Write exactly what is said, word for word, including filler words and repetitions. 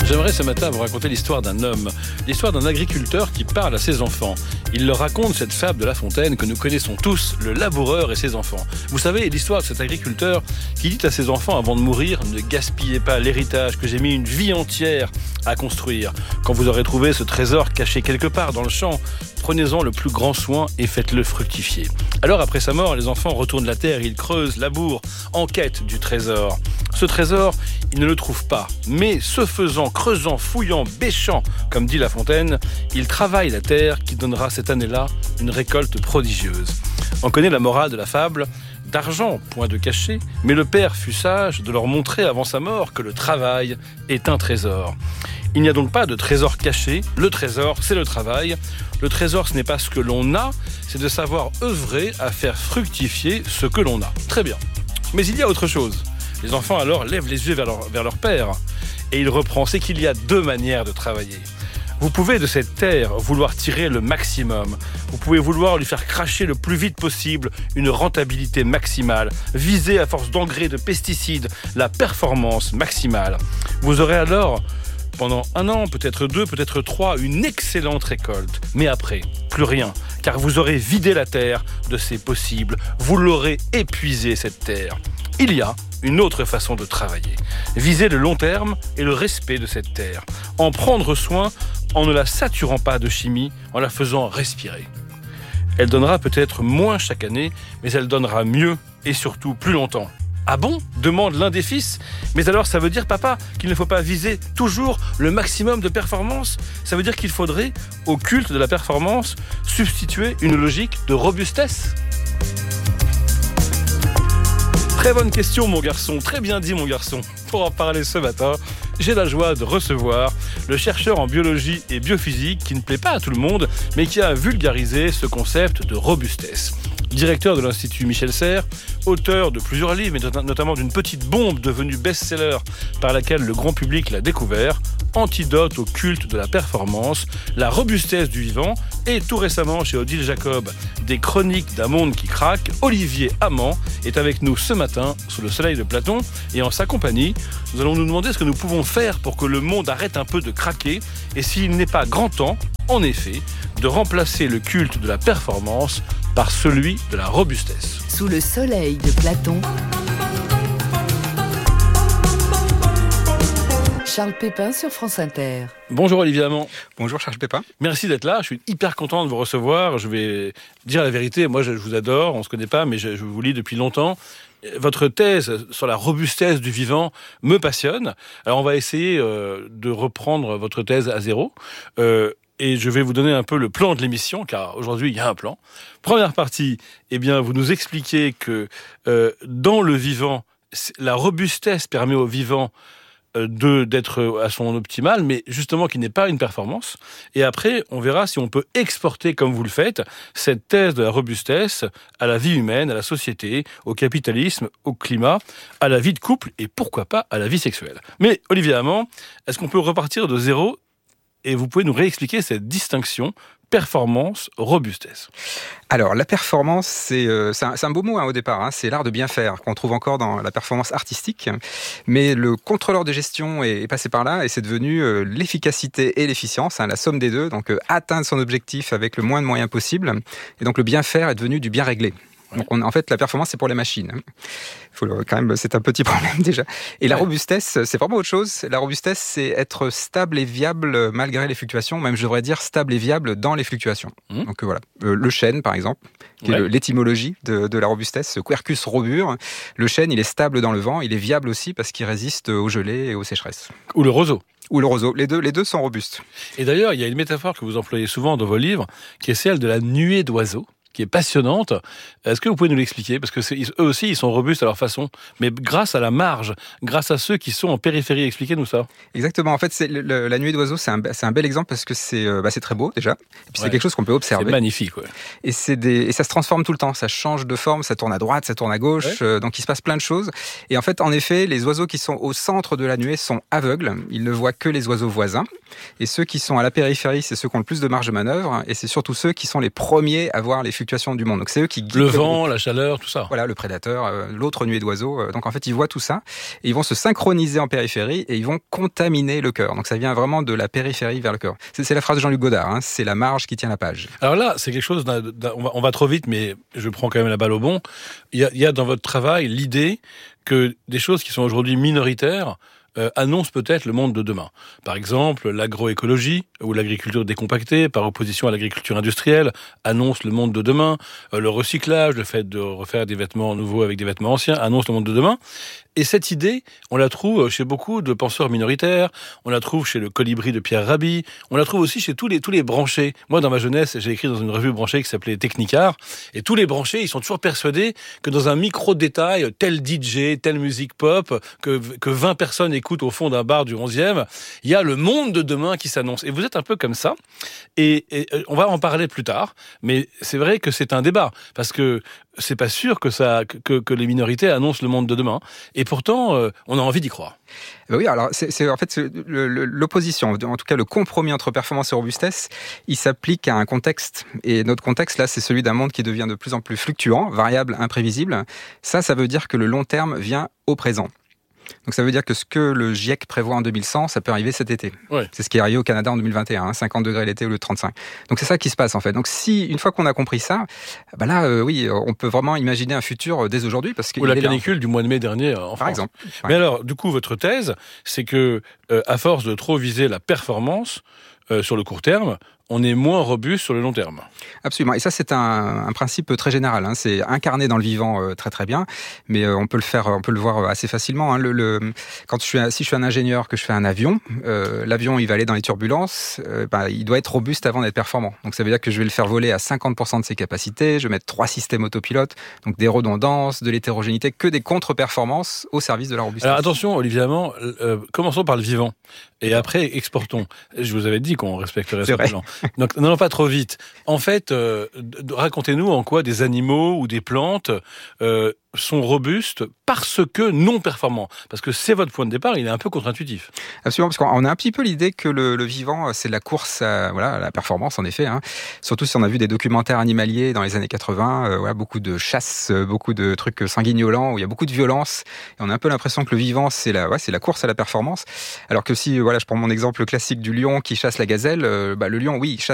J'aimerais ce matin vous raconter l'histoire d'un homme, l'histoire d'un agriculteur qui parle à ses enfants. Il leur raconte cette fable de La Fontaine que nous connaissons tous, le laboureur et ses enfants. Vous savez, l'histoire de cet agriculteur qui dit à ses enfants avant de mourir « Ne gaspillez pas l'héritage que j'ai mis une vie entière à construire. Quand vous aurez trouvé ce trésor caché quelque part dans le champ, prenez-en le plus grand soin et faites-le fructifier. » Alors après sa mort, les enfants retournent la terre, ils creusent, labourent, en quête du trésor. Ce trésor, ils ne le trouvent pas, mais ce faisant, creusant, fouillant, bêchant, comme dit La Fontaine, ils travaillent la terre qui donnera cette année-là une récolte prodigieuse. On connaît la morale de la fable, d'argent, point de cachet, mais le père fut sage de leur montrer avant sa mort que le travail est un trésor. Il n'y a donc pas de trésor caché, le trésor c'est le travail. Le trésor ce n'est pas ce que l'on a, c'est de savoir œuvrer à faire fructifier ce que l'on a. Très bien. Mais il y a autre chose. Les enfants alors lèvent les yeux vers leur, vers leur père et il reprend, c'est qu'il y a deux manières de travailler. Vous pouvez de cette terre vouloir tirer le maximum. Vous pouvez vouloir lui faire cracher le plus vite possible une rentabilité maximale. Viser à force d'engrais, de pesticides, la performance maximale. Vous aurez alors, pendant un an, peut-être deux, peut-être trois, une excellente récolte. Mais après, plus rien, car vous aurez vidé la terre de ses possibles. Vous l'aurez épuisée, cette terre. Il y a une autre façon de travailler. Viser le long terme et le respect de cette terre. En prendre soin en ne la saturant pas de chimie, en la faisant respirer. Elle donnera peut-être moins chaque année, mais elle donnera mieux et surtout plus longtemps. Ah bon ? Demande l'un des fils. Mais alors ça veut dire, papa, qu'il ne faut pas viser toujours le maximum de performance ? Ça veut dire qu'il faudrait, au culte de la performance, substituer une logique de robustesse ? Très bonne question, mon garçon. Très bien dit, mon garçon. Pour en parler ce matin, j'ai la joie de recevoir le chercheur en biologie et biophysique qui ne plaît pas à tout le monde, mais qui a vulgarisé ce concept de robustesse. Directeur de l'Institut Michel Serres, auteur de plusieurs livres, mais notamment d'une petite bombe devenue best-seller par laquelle le grand public l'a découvert, Antidote au culte de la performance, la robustesse du vivant, et tout récemment chez Odile Jacob, des chroniques d'un monde qui craque. Olivier Amand est avec nous ce matin sous le soleil de Platon, et en sa compagnie, nous allons nous demander ce que nous pouvons faire pour que le monde arrête un peu de craquer, et s'il n'est pas grand temps, en effet, de remplacer le culte de la performance par celui de la robustesse. Sous le soleil de Platon, Charles Pépin sur France Inter. Bonjour Olivier Amand. Bonjour Charles Pépin. Merci d'être là, je suis hyper content de vous recevoir. Je vais dire la vérité, moi je vous adore, on ne se connaît pas, mais je, je vous lis depuis longtemps. Votre thèse sur la robustesse du vivant me passionne. Alors on va essayer euh, de reprendre votre thèse à zéro. Euh, Et je vais vous donner un peu le plan de l'émission, car aujourd'hui, il y a un plan. Première partie, eh bien, vous nous expliquez que euh, dans le vivant, la robustesse permet au vivant euh, de, d'être à son optimal, mais justement qui n'est pas une performance. Et après, on verra si on peut exporter, comme vous le faites, cette thèse de la robustesse à la vie humaine, à la société, au capitalisme, au climat, à la vie de couple et pourquoi pas à la vie sexuelle. Mais Olivier Amand, est-ce qu'on peut repartir de zéro ? Et vous pouvez nous réexpliquer cette distinction performance, robustesse. Alors, la performance, c'est, euh, c'est, un, c'est un beau mot hein, au départ. Hein, c'est l'art de bien faire qu'on trouve encore dans la performance artistique. Mais le contrôleur de gestion est, est passé par là et c'est devenu euh, l'efficacité et l'efficience, hein, la somme des deux. Donc, euh, atteindre son objectif avec le moins de moyens possible. Et donc, le bien faire est devenu du bien réglé. Donc, on, en fait, la performance, c'est pour les machines. Faut le, quand même, c'est un petit problème déjà. Et ouais. La robustesse, c'est vraiment autre chose. La robustesse, c'est être stable et viable malgré les fluctuations. Même, je devrais dire stable et viable dans les fluctuations. Mmh. Donc, euh, voilà. Euh, le chêne, par exemple, qui ouais. est le, l'étymologie de, de la robustesse, ce Quercus robur. Le chêne, il est stable dans le vent. Il est viable aussi parce qu'il résiste aux gelées et aux sécheresses. Ou le roseau. Ou le roseau. Les deux, les deux sont robustes. Et d'ailleurs, il y a une métaphore que vous employez souvent dans vos livres, qui est celle de la nuée d'oiseaux, qui est passionnante. Est-ce que vous pouvez nous l'expliquer ? Parce que c'est, eux aussi, ils sont robustes à leur façon, mais grâce à la marge, grâce à ceux qui sont en périphérie. Expliquez-nous ça. Exactement. En fait, c'est le, le, la nuée d'oiseaux, c'est un, c'est un bel exemple parce que c'est, euh, bah, c'est très beau déjà. Et puis ouais. C'est quelque chose qu'on peut observer. C'est magnifique. Ouais. Et, c'est des, et ça se transforme tout le temps. Ça change de forme, ça tourne à droite, ça tourne à gauche. Ouais. Euh, donc, il se passe plein de choses. Et en fait, en effet, les oiseaux qui sont au centre de la nuée sont aveugles. Ils ne voient que les oiseaux voisins. Et ceux qui sont à la périphérie, c'est ceux qui ont le plus de marge de manœuvre. Et c'est surtout ceux qui sont les premiers à voir les fluctuations du monde. Donc c'est eux qui guident le le vent, groupe. la chaleur, tout ça. Voilà, le prédateur, euh, l'autre nuée d'oiseaux. Euh, donc en fait, ils voient tout ça et ils vont se synchroniser en périphérie et ils vont contaminer le cœur. Donc ça vient vraiment de la périphérie vers le cœur. C'est, c'est la phrase de Jean-Luc Godard, hein, c'est la marge qui tient la page. Alors là, c'est quelque chose, d'un, d'un, on, va, on va trop vite, mais je prends quand même la balle au bon. Il y a, il y a dans votre travail l'idée que des choses qui sont aujourd'hui minoritaires euh, annoncent peut-être le monde de demain. Par exemple, l'agroécologie ou l'agriculture décompactée, par opposition à l'agriculture industrielle, annonce le monde de demain. Euh, le recyclage, le fait de refaire des vêtements nouveaux avec des vêtements anciens, annonce le monde de demain. Et cette idée, on la trouve chez beaucoup de penseurs minoritaires, on la trouve chez le Colibri de Pierre Rabhi, on la trouve aussi chez tous les, tous les branchés. Moi, dans ma jeunesse, j'ai écrit dans une revue branchée qui s'appelait Technicart, et tous les branchés, ils sont toujours persuadés que dans un micro-détail, tel D J, telle musique pop, que, que vingt personnes écoutent au fond d'un bar du onzième, il y a le monde de demain qui s'annonce. Et vous êtes un peu comme ça, et, et on va en parler plus tard, mais c'est vrai que c'est un débat, parce que c'est pas sûr que, ça, que, que les minorités annoncent le monde de demain. Et pourtant, euh, on a envie d'y croire. Ben oui, alors c'est, c'est en fait c'est le, le, l'opposition, en tout cas le compromis entre performance et robustesse, il s'applique à un contexte. Et notre contexte là, c'est celui d'un monde qui devient de plus en plus fluctuant, variable, imprévisible. Ça, ça veut dire que le long terme vient au présent. Donc ça veut dire que ce que le GIEC prévoit en deux mille cent, ça peut arriver cet été. Ouais. C'est ce qui est arrivé au Canada en deux mille vingt et un, hein, cinquante degrés l'été au lieu de trente-cinq. Donc c'est ça qui se passe en fait. Donc si une fois qu'on a compris ça, bah là euh, oui, on peut vraiment imaginer un futur dès aujourd'hui parce que ou la canicule là, du mois de mai dernier en France. Par exemple. Mais ouais. Alors du coup votre thèse, c'est que euh, à force de trop viser la performance euh, sur le court terme, on est moins robuste sur le long terme. Absolument. Et ça, c'est un, un principe très général. Hein. C'est incarné dans le vivant euh, très très bien, mais euh, on peut le faire, on peut le voir assez facilement. Hein. Le, le, quand je suis, si je suis un ingénieur, que je fais un avion, euh, l'avion il va aller dans les turbulences, euh, bah, il doit être robuste avant d'être performant. Donc ça veut dire que je vais le faire voler à cinquante pour cent de ses capacités. Je vais mettre trois systèmes autopilotes, donc des redondances, de l'hétérogénéité, que des contre-performances au service de la robustesse. Alors attention, Olivier Amand, euh, commençons par le vivant et après exportons. Je vous avais dit qu'on respecterait ce plan. Donc, non, pas trop vite. En fait, euh, racontez-nous en quoi des animaux ou des plantes euh, sont robustes parce que non performants. Parce que c'est votre point de départ, il est un peu contre-intuitif. Absolument, parce qu'on a un petit peu l'idée que le, le vivant, c'est la course à, voilà, à la performance, en effet. Hein. Surtout si on a vu des documentaires animaliers dans les années quatre-vingts, euh, voilà, beaucoup de chasse, beaucoup de trucs sanguignolants, où il y a beaucoup de violence. Et on a un peu l'impression que le vivant, c'est la, ouais, c'est la course à la performance. Alors que si, voilà, je prends mon exemple classique du lion qui chasse la gazelle, euh, bah, le lion, oui, il chasse